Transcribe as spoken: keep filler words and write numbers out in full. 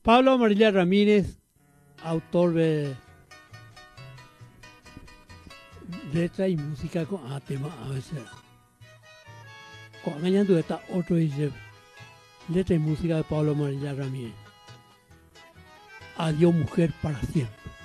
Pablo Amarilla Ramírez, autor de letra y música con a tema a veces. Cuando me está otro dice letra y música de Pablo Amarilla Ramírez. Adiós mujer para siempre.